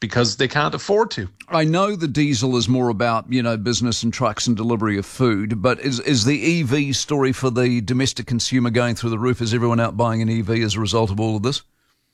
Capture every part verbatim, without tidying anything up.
because they can't afford to. I know the diesel is more about, you know, business and trucks and delivery of food, but is is the E V story for the domestic consumer going through the roof? Is everyone out buying an E V as a result of all of this?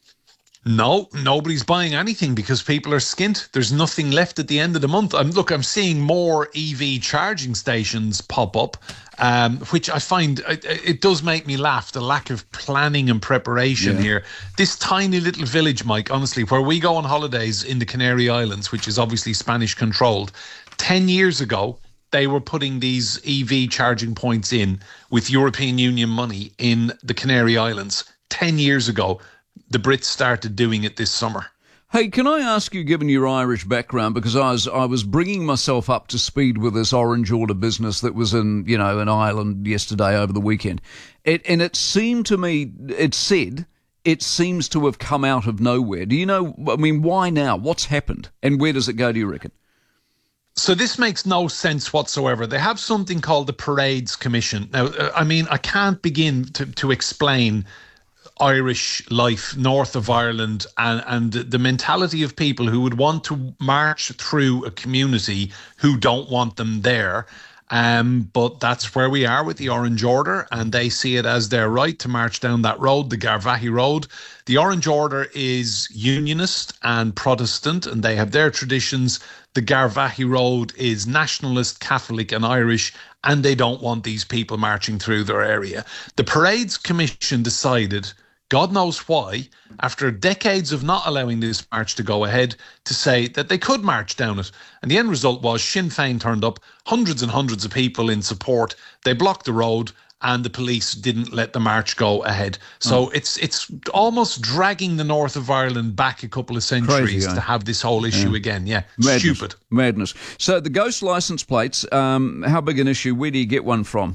No, nobody's buying anything because people are skint. There's nothing left at the end of the month. I'm look, I'm seeing more E V charging stations pop up, um, which I find it, it does make me laugh. The lack of planning and preparation yeah. here. This tiny little village, Mike, honestly, where we go on holidays in the Canary Islands, which is obviously Spanish controlled, ten years ago, they were putting these E V charging points in with European Union money in the Canary Islands. ten years ago. The Brits started doing it this summer. Hey, can I ask you, given your Irish background, because I was I was bringing myself up to speed with this Orange Order business that was in, you know, in Ireland yesterday over the weekend. It, and it seemed to me, it said, it seems to have come out of nowhere. Do you know, I mean, why now? What's happened? And where does it go, do you reckon? So this makes no sense whatsoever. They have something called the Parades Commission. Now, I mean, I can't begin to, to explain Irish life north of Ireland and, and the mentality of people who would want to march through a community who don't want them there. Um, but that's where we are with the Orange Order, and they see it as their right to march down that road, the Garvaghey Road. The Orange Order is unionist and Protestant, and they have their traditions. The Garvaghey Road is nationalist, Catholic and Irish, and they don't want these people marching through their area. The Parades Commission decided, God knows why, after decades of not allowing this march to go ahead, to say that they could march down it. And the end result was Sinn Féin turned up, hundreds and hundreds of people in support. They blocked the road and the police didn't let the march go ahead. So oh. it's it's almost dragging the north of Ireland back a couple of centuries Crazy, to have this whole issue yeah. again. Yeah, Madness. Stupid. Madness. So the ghost license plates, um, how big an issue? Where do you get one from?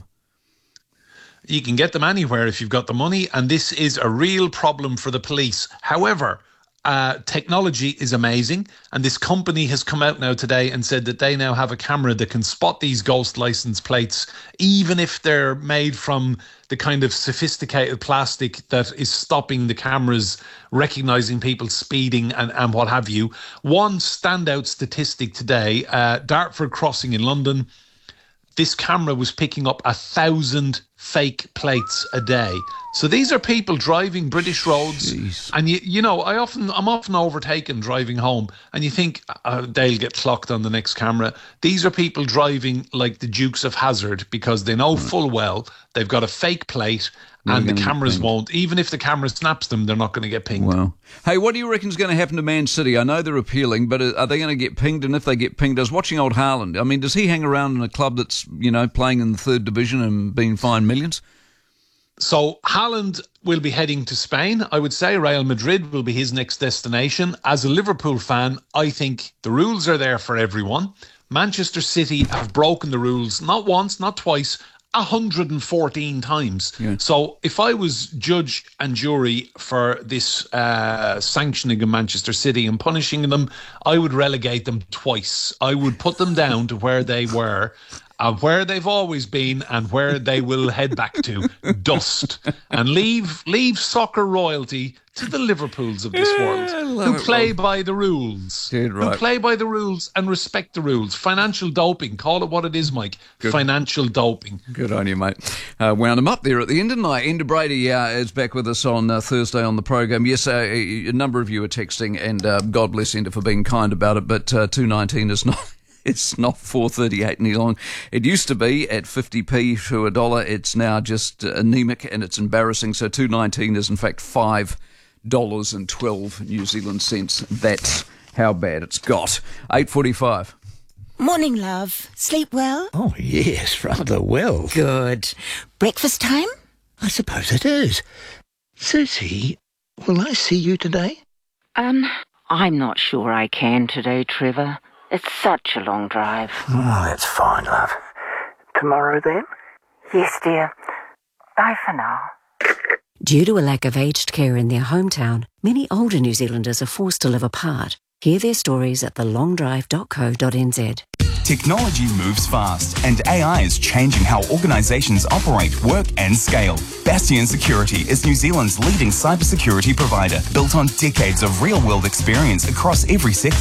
You can get them anywhere if you've got the money, and this is a real problem for the police. However, uh, technology is amazing, and this company has come out now today and said that they now have a camera that can spot these ghost license plates, even if they're made from the kind of sophisticated plastic that is stopping the cameras recognising people speeding and, and what have you. One standout statistic today, uh, Dartford Crossing in London, this camera was picking up a thousand fake plates a day. So these are people driving British roads. Jeez. And you, you know, I often, I'm often overtaken driving home, and you think uh, they'll get clocked on the next camera. These are people driving like the Dukes of Hazzard because they know full well they've got a fake plate. They're and the cameras won't. Even if the camera snaps them, they're not going to get pinged. Wow. Hey, what do you reckon is going to happen to Man City? I know they're appealing, but are they going to get pinged? And if they get pinged, I was watching old Haaland. I mean, does he hang around in a club that's, you know, playing in the third division and being fined millions? So Haaland will be heading to Spain. I would say Real Madrid will be his next destination. As a Liverpool fan, I think the rules are there for everyone. Manchester City have broken the rules, not once, not twice, one hundred fourteen times. Yeah. So if I was judge and jury for this uh, sanctioning of Manchester City and punishing them, I would relegate them twice. I would put them down to where they were, uh, where they've always been, and where they will head back to, dust. And leave leave soccer royalty to the Liverpools of this world, who play it, by the rules, Dude, right. who play by the rules and respect the rules. Financial doping, call it what it is, Mike. Good. Financial doping. Good on you, mate. Uh, wound him up there at the end, didn't I? Enda Brady uh, is back with us on uh, Thursday on the program. Yes, uh, a number of you are texting, and uh, God bless Enda for being kind about it, but uh, two nineteen is not... It's not four thirty-eight any long. It used to be at fifty p to a dollar. It's now just anemic and it's embarrassing. So two nineteen is in fact five dollars and twelve New Zealand cents. That's how bad it's got. eight forty-five. Morning, love. Sleep well? Oh, yes, rather well. Good. Breakfast time? I suppose it is. Susie, will I see you today? Um, I'm not sure I can today, Trevor. It's such a long drive. Oh, that's fine, love. Tomorrow, then? Yes, dear. Bye for now. Due to a lack of aged care in their hometown, many older New Zealanders are forced to live apart. Hear their stories at the long drive dot co dot n z. Technology moves fast, and A I is changing how organisations operate, work and scale. Bastion Security is New Zealand's leading cybersecurity provider, built on decades of real-world experience across every sector.